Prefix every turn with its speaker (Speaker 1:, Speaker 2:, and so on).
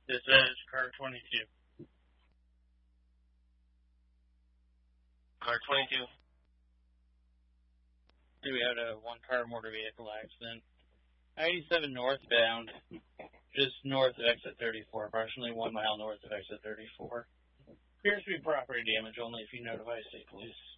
Speaker 1: This is car 22.
Speaker 2: Car 22.
Speaker 1: We had a one-car motor vehicle accident. 97 northbound, just north of exit 34, approximately 1 mile north of exit 34. Appears to be property damage only if you notify state police.